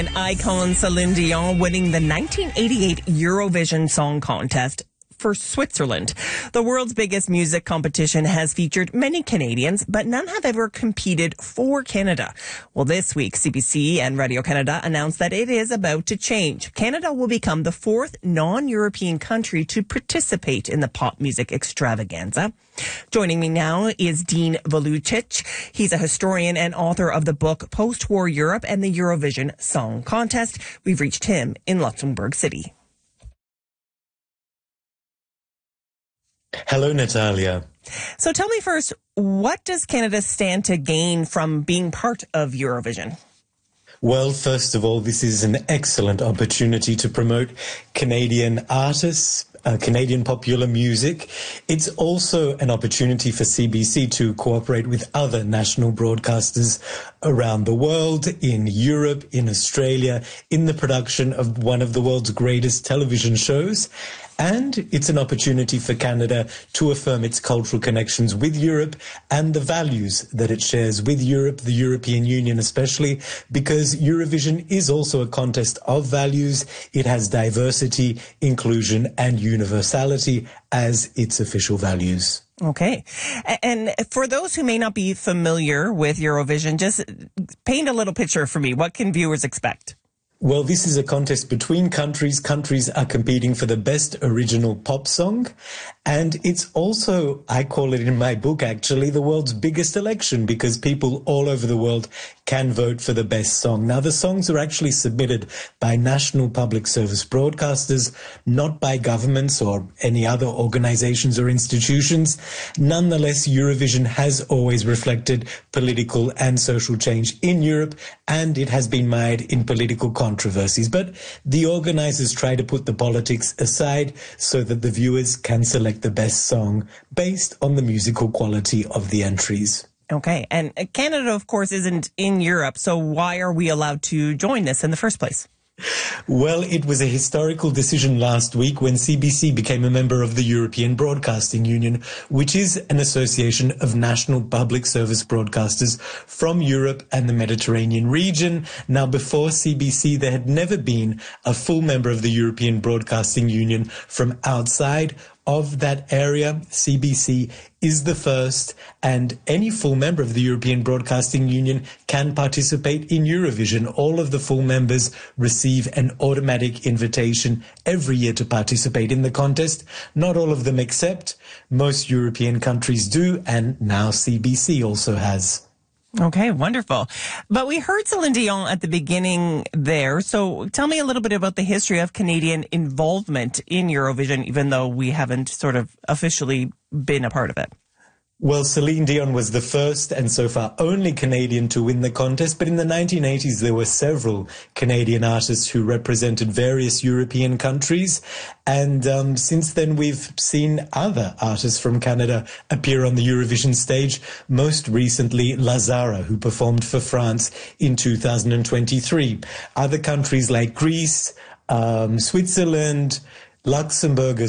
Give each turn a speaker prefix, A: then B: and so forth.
A: An icon, Celine Dion, winning the 1988 Eurovision Song Contest for Switzerland. The world's biggest music competition has featured many Canadians, but none have ever competed for Canada. Well, this week, CBC and Radio-Canada announced that it is about to change. Canada will become the fourth non-European country to participate in the pop music extravaganza. Joining me now is Dean Volucic. He's a historian and author of the book Post-War Europe and the Eurovision Song Contest. We've reached him in Luxembourg City.
B: Hello, Natalia.
A: So tell me first, what does Canada stand to gain from being part of Eurovision?
B: Well, first of all, this is an excellent opportunity to promote Canadian artists, Canadian popular music. It's also an opportunity for CBC to cooperate with other national broadcasters around the world, in Europe, in Australia, in the production of one of the world's greatest television shows. And it's an opportunity for Canada to affirm its cultural connections with Europe and the values that it shares with Europe, the European Union especially, because Eurovision is also a contest of values. It has diversity, inclusion, and universality as its official values.
A: Okay. And for those who may not be familiar with Eurovision, just paint a little picture for me. What can viewers expect?
B: Well, this is a contest between countries. Countries are competing for the best original pop song. And it's also, I call it in my book, actually, the world's biggest election because people all over the world can vote for the best song. Now, the songs are actually submitted by national public service broadcasters, not by governments or any other organizations or institutions. Nonetheless, Eurovision has always reflected political and social change in Europe, and it has been mired in political controversies. But the organizers try to put the politics aside so that the viewers can select the best song based on the musical quality of the entries.
A: Okay. And Canada, of course, isn't in Europe. So why are we allowed to join this in the first place?
B: Well, it was a historical decision last week when CBC became a member of the European Broadcasting Union, which is an association of national public service broadcasters from Europe and the Mediterranean region. Now, before CBC, there had never been a full member of the European Broadcasting Union from outside of that area. CBC is the first, and any full member of the European Broadcasting Union can participate in Eurovision. All of the full members receive an automatic invitation every year to participate in the contest. Not all of them accept. Most European countries do, and now CBC also has.
A: Okay, wonderful. But we heard Celine Dion at the beginning there. So tell me a little bit about the history of Canadian involvement in Eurovision, even though we haven't sort of officially been a part of it.
B: Well, Celine Dion was the first and so far only Canadian to win the contest, but in the 1980s there were several Canadian artists who represented various European countries, and since then we've seen other artists from Canada appear on the Eurovision stage, most recently Lazara, who performed for France in 2023. Other countries like Greece, Switzerland, Luxembourg